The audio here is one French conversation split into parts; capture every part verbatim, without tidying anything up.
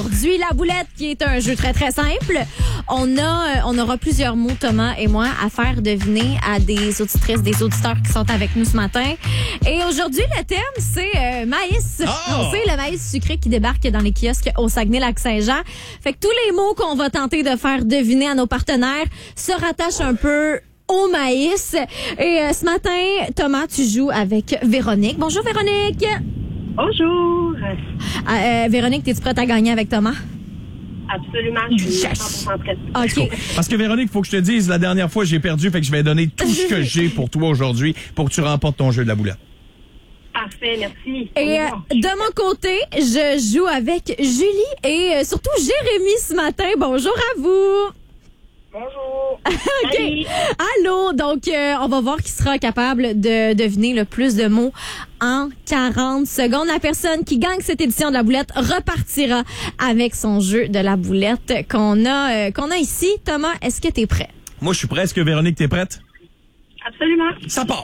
Aujourd'hui, la boulette, qui est un jeu très, très simple. On a, euh, on aura plusieurs mots, Thomas et moi, à faire deviner à des auditrices, des auditeurs qui sont avec nous ce matin. Et aujourd'hui, le thème, c'est euh, maïs. Oh! On sait le maïs sucré qui débarque dans les kiosques au Saguenay-Lac-Saint-Jean. Fait que tous les mots qu'on va tenter de faire deviner à nos partenaires se rattachent un peu au maïs. Et euh, ce matin, Thomas, tu joues avec Véronique. Bonjour, Véronique. Bonjour. Euh, Véronique, es-tu prête à gagner avec Thomas? Absolument, je suis Yes. cent pour cent prête. OK. Parce que Véronique, faut que je te dise, la dernière fois, j'ai perdu, fait que je vais donner tout ce que j'ai pour toi aujourd'hui pour que tu remportes ton jeu de la boulette. Parfait, merci. Et euh, de mon côté, je joue avec Julie et euh, surtout Jérémy ce matin. Bonjour à vous. Bonjour. OK. Salut. Allô. Donc, euh, on va voir qui sera capable de deviner le plus de mots en quarante secondes. La personne qui gagne cette édition de la boulette repartira avec son jeu de la boulette qu'on a, euh, qu'on a ici. Thomas, est-ce que tu es prêt? Moi, je suis presque. Véronique, t'es prête? Absolument. Ça part.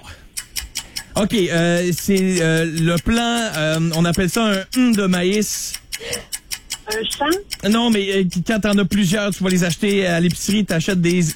OK, euh, c'est euh, le plan, euh, on appelle ça un hum de maïs. Un champ, Non, mais euh, quand t'en as plusieurs, tu vas les acheter à l'épicerie, t'achètes des...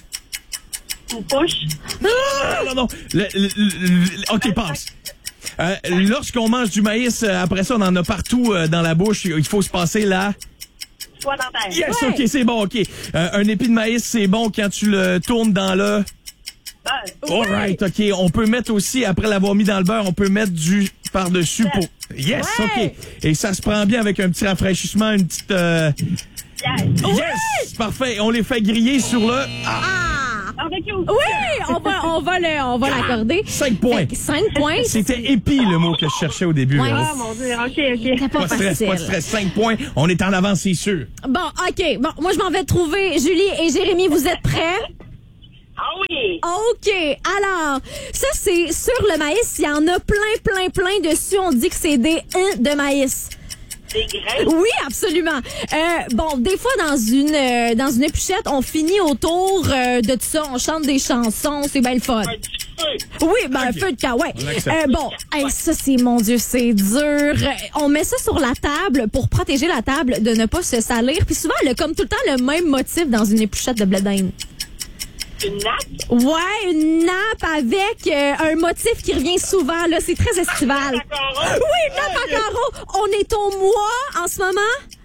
une poche, Non, non, non. Le- le- le- OK, passe. Euh, lorsqu'on mange du maïs, euh, après ça, on en a partout euh, dans la bouche. Il faut se passer là. soie dentaire. Yes, Ouais. OK, c'est bon, OK. Euh, un épi de maïs, c'est bon quand tu le tournes dans le... Beurre, All right, OK. On peut mettre aussi, après l'avoir mis dans le beurre, on peut mettre du par-dessus pour... Yes, Ouais. OK. Et ça se prend bien avec un petit rafraîchissement, une petite... euh, yes. Yes! Parfait. On les fait griller sur le... Ah, Ah! Barbecue. Oui! On va, on va le, on va l'accorder. cinq points. Cinq points. C'était épi, le mot que je cherchais au début. Ouais. Véro. Ah, mon Dieu, OK, OK. C'est pas, Pas de stress, facile. pas de stress. cinq points. On est en avance, c'est sûr. Bon, OK. Bon, moi, je m'en vais trouver Julie et Jérémy. Vous êtes prêts? Ah oui. OK. Alors, ça, c'est sur le maïs. Il y en a plein, plein, plein dessus. On dit que c'est des uns de maïs. Des graines, Oui, absolument. Euh, bon, des fois, dans une euh, dans une épluchette, on finit autour euh, de tout ça. On chante des chansons. C'est bien le fun. un petit feu. Oui, ben, un Ok. feu de camp, ouais. On accepte. Euh, bon, hey, ça, c'est, mon Dieu, c'est dur. Euh, On met ça sur la table pour protéger la table de ne pas se salir. Puis souvent, elle a comme tout le temps le même motif dans une épluchette de blé d'Inde. Une nappe, Ouais, une nappe avec euh, un motif qui revient souvent, là. C'est très estival. d'accord. Oui, une nappe en carreau. On est au mois en ce moment.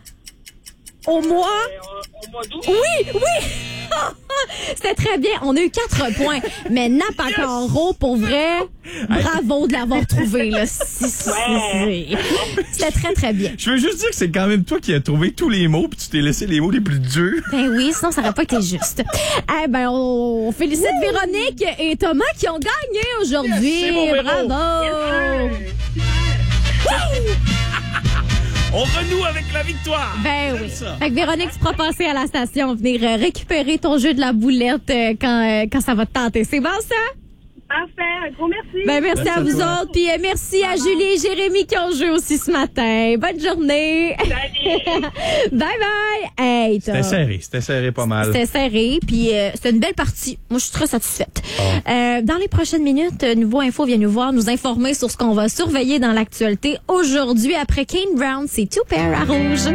Au mois. Au mois d'août. Oui, oui. C'était très bien. On a eu quatre points. Mais nappe en carreau, pour vrai, bravo de l'avoir trouvé, là. Si, si, Ouais. si. C'était très, très bien. Je veux juste dire que c'est quand même toi qui as trouvé tous les mots, puis tu t'es laissé les mots les plus durs. Ben oui, sinon ça n'aurait pas été juste. Eh ben, on félicite Véronique et Thomas qui ont gagné aujourd'hui. Yes, c'est bon, Véro. Bravo! On renoue avec la victoire. Ben J'aime oui. ça. Fait que Véronique, tu pourras passer à la station, venir euh, récupérer ton jeu de la boulette euh, quand, euh, quand ça va te tenter. C'est bon, ça? Parfait, un gros merci. Ben merci Merci à à vous toi. autres. Puis euh, merci à Julie et Jérémy qui ont joué aussi ce matin. Bonne journée. Salut. Bye bye. Hey, C'était Tom. serré, c'était serré pas mal. C'était serré, puis euh, c'était une belle partie. Moi, je suis très satisfaite. Ah. Euh, dans les prochaines minutes, euh, Nouveau Info vient nous voir, nous informer sur ce qu'on va surveiller dans l'actualité aujourd'hui. Après Kane Brown, c'est Two Pair à Rouge.